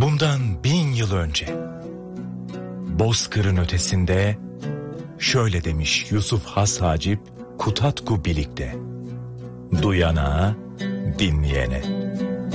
Bundan 1000 yıl önce Bozkır'ın ötesinde şöyle demiş Yusuf Has Hacip Kutatku Bilik'te: duyana, dinleyene.